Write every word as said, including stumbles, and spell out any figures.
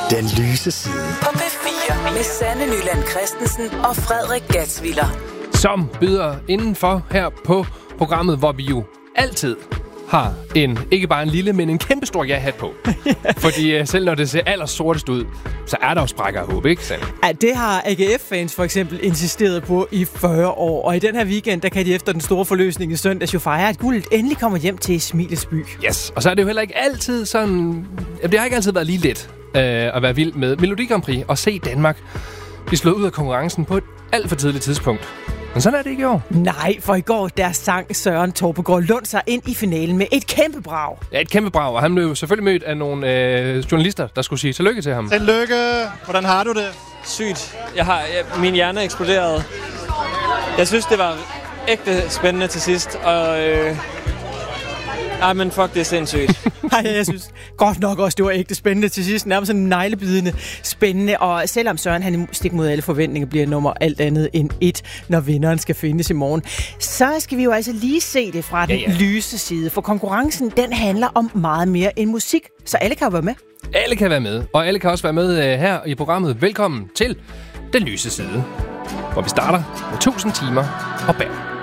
Den lyse side. På P fire med Sanne Nyland Christensen og Frederik Gatzwiller. Som byder indenfor her på programmet, hvor vi jo altid har en, ikke bare en lille, men en kæmpestor ja-hat på. Fordi uh, selv når det ser allersortest ud, så er der jo sprækker af håb, ikke Sanne? Ja, det har A G F-fans for eksempel insisteret på i fyrre år. Og i den her weekend, der kan de efter den store forløsning i søndags jo fejre, at guldet endelig kommer hjem til Smilets by. Yes, og så er det jo heller ikke altid sådan... Det har ikke altid været lige let øh, at være vild med Melodi Grand Prix og se Danmark blive slået ud af konkurrencen på et alt for tidligt tidspunkt. Men sådan er det ikke i år. Nej, for i går der sang Søren Torpegaard Lund sig ind i finalen med et kæmpe brag. Ja, et kæmpe brag, og han blev selvfølgelig mødt af nogle øh, journalister, der skulle sige tillykke til ham. Tillykke! Hvordan har du det? Sygt. Jeg har, jeg, min hjerne eksploderede. Jeg synes, det var ægte spændende til sidst, og... Øh, ej, men fuck, det er sindssygt. Ej, jeg synes godt nok også, det var ægte spændende til sidst. Nærmest sådan neglebidende spændende. Og selvom Søren, han stik mod alle forventninger, bliver nummer alt andet end et, når vinderen skal findes i morgen, så skal vi jo altså lige se det fra den ja, ja. lyse side. For konkurrencen, den handler om meget mere end musik. Så alle kan jo være med. Alle kan være med, og alle kan også være med uh, her i programmet. Velkommen til Den Lyse Side, hvor vi starter med tusind timer og bær.